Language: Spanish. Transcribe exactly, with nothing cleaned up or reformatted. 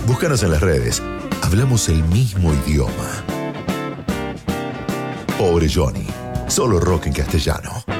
Búscanos en las redes. Hablamos el mismo idioma. Pobre Johnny. Solo rock en castellano.